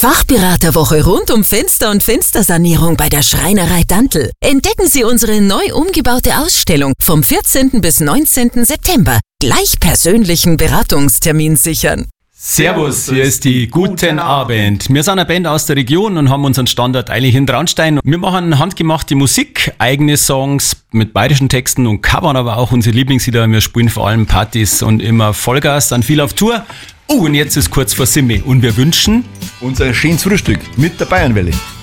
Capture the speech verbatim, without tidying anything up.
Fachberaterwoche rund um Fenster und Fenstersanierung bei der Schreinerei Dantl. Entdecken Sie unsere neu umgebaute Ausstellung vom vierzehnten bis neunzehnten September. Gleich persönlichen Beratungstermin sichern. Servus, hier ist die Guten Abend. Wir sind eine Band aus der Region und haben unseren Standort eigentlich in Traunstein. Wir machen handgemachte Musik, eigene Songs mit bayerischen Texten und covern aber auch unsere Lieblingslieder. Wir spielen vor allem Partys und immer Vollgas, dann viel auf Tour. Oh, und jetzt ist kurz vor Simme und wir wünschen unser schönes Frühstück mit der Bayernwelle.